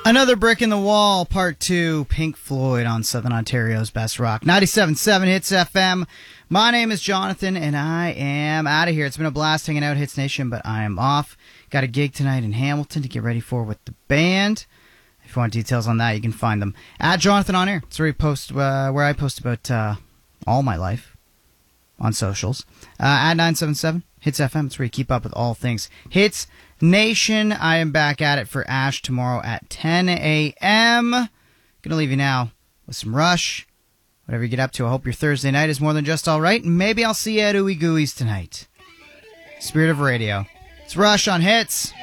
Another Brick in the Wall, Part 2, Pink Floyd on Southern Ontario's Best Rock. 97.7 Hits FM. My name is Jonathan, and I am out of here. It's been a blast hanging out, Hits Nation, but I am off. Got a gig tonight in Hamilton to get ready for with the band. If you want details on that, you can find them at Jonathan On Air. It's where I post about all my life on socials. At 977 Hits FM. It's where you keep up with all things Hits Nation. I am back at it for Ash tomorrow at 10 a.m. Gonna leave you now with some Rush. Whatever you get up to, I hope your Thursday night is more than just all right. And maybe I'll see you at Ooey Gooey's tonight. Spirit of Radio. It's Rush on Hits.